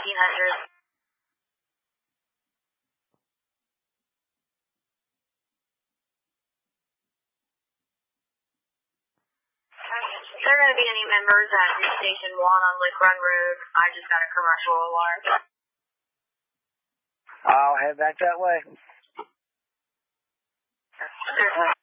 1500. Is there going to be any members at Station 1 on Lick Run Road? I just got a commercial alarm. I'll head back that way.